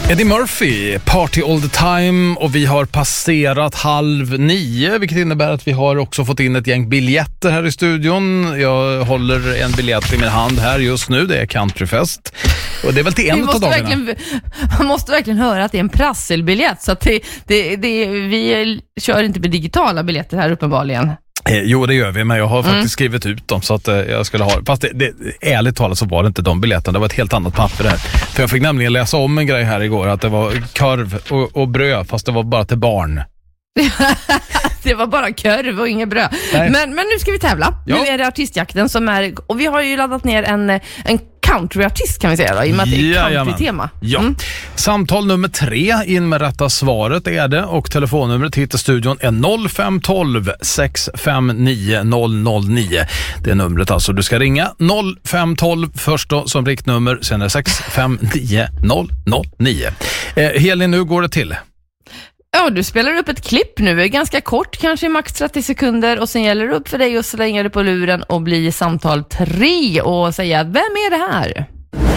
Eddie Murphy, Party All The Time, och vi har passerat 8:30, vilket innebär att vi har också fått in ett gäng biljetter här i studion. Jag håller en biljett i min hand här just nu, det är Countryfest. Och det är väl till en av dagarna. Man måste verkligen höra att det är en prasselbiljett, så att vi kör inte med digitala biljetter här uppenbarligen. Jo, det gör vi, men jag har faktiskt skrivit ut dem så att jag skulle ha. Fast ärligt talat så var det inte de biljetterna, det var ett helt annat papper här. För jag fick nämligen läsa om en grej här igår, att det var korv och bröd, fast det var bara till barn. Det var bara korv och inget bröd. Men nu ska vi tävla. Ja. Nu är det artistjakten som är, och vi har ju laddat ner en countryartist kan vi säga då, i och med att det är country-tema. Ja. Samtal nummer 3 in med rätta svaret är det, och telefonnumret hit till studion är 0512 659 009. Det är numret alltså du ska ringa. 0512 först då som riktnummer, sen är 659 009. Helin, nu går det till. Ja, du spelar upp ett klipp nu, ganska kort, kanske max 30 sekunder, och sen gäller det upp för dig att slänga det på luren och bli samtal 3 och säga, vem är det här?